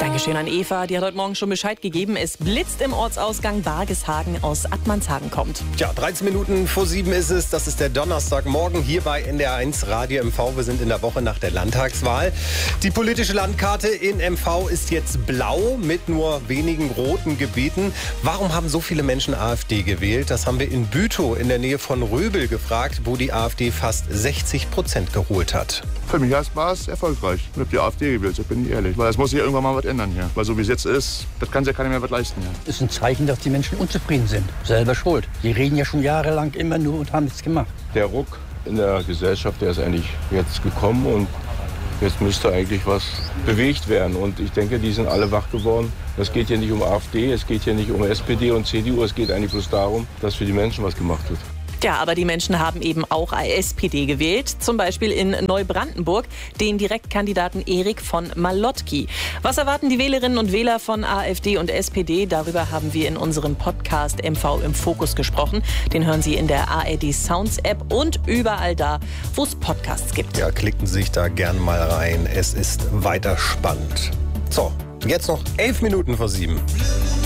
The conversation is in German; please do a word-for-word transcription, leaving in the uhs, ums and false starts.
Dankeschön an Eva, die hat heute Morgen schon Bescheid gegeben. Es blitzt im Ortsausgang Bargeshagen aus Attmannshagen kommt. Tja, dreizehn Minuten vor sieben ist es. Das ist der Donnerstagmorgen hier bei N D R eins Radio M V. Wir sind in der Woche nach der Landtagswahl. Die politische Landkarte in M V ist jetzt blau mit nur wenigen roten Gebieten. Warum haben so viele Menschen AfD gewählt? Das haben wir in Bütow in der Nähe von Röbel gefragt, wo die AfD fast sechzig Prozent geholt hat. Für mich war es erfolgreich. Ich habe die AfD gewählt, so bin ich ehrlich. Weil es muss sich ja irgendwann mal was ändern hier. Weil so wie es jetzt ist, das kann sich ja keiner mehr was leisten hier. Das ist ein Zeichen, dass die Menschen unzufrieden sind. Selber schuld. Die reden ja schon jahrelang immer nur und haben nichts gemacht. Der Ruck in der Gesellschaft, der ist eigentlich jetzt gekommen und jetzt müsste eigentlich was bewegt werden. Und ich denke, die sind alle wach geworden. Es geht hier nicht um AfD, es geht hier nicht um S P D und C D U. Es geht eigentlich bloß darum, dass für die Menschen was gemacht wird. Ja, aber die Menschen haben eben auch S P D gewählt, zum Beispiel in Neubrandenburg, den Direktkandidaten Erik von Malotki. Was erwarten die Wählerinnen und Wähler von AfD und S P D? Darüber haben wir in unserem Podcast M V im Fokus gesprochen. Den hören Sie in der A R D Sounds App und überall da, wo es Podcasts gibt. Ja, klicken Sie sich da gern mal rein. Es ist weiter spannend. So, jetzt noch elf Minuten vor sieben.